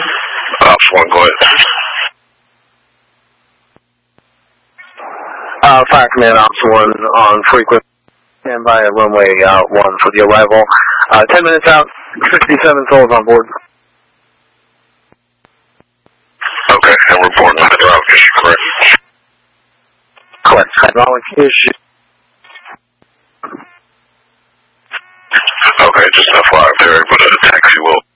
Ops 1, go ahead. Fire Command Ops 1 on frequency. Stand by at runway 1 for the arrival. 10 minutes out, 67 souls on board. Okay, and report on hydraulic issue, correct? Correct. Hydraulic issue. Okay, just FYI, if they're able to taxi, will